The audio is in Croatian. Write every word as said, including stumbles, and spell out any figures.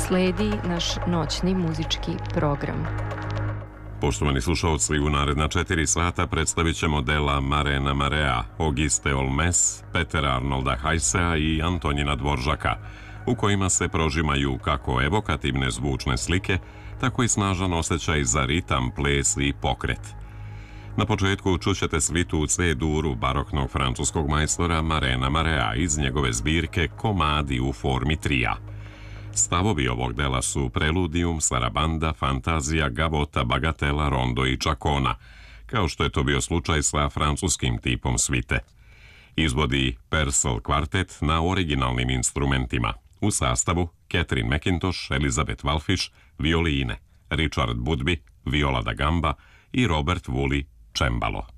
sledi naš noćni muzički program. Poštovani slušalci, u naredna četiri sata predstavit ćemo dela Marena Marea, Auguste Olmes, Petera Arnolda Hajsea i Antonina Dvoržaka, u kojima se prožimaju kako evokativne zvučne slike, tako i snažan osjećaj za ritam, ples i pokret. Na početku čućete svitu u C-duru baroknog francuskog majstora Marena Marea iz njegove zbirke Komadi u formi trija. Stavovi ovog dela su Preludium, Sarabanda, Fantazija, Gavota, Bagatela, Rondo i Čakona, kao što je to bio slučaj sa francuskim tipom svite. Izvodi Purcell kvartet na originalnim instrumentima. U sastavu Catherine McIntosh, Elizabeth Walfish, violine, Richard Budby, viola da gamba i Robert Woolley, čembalo.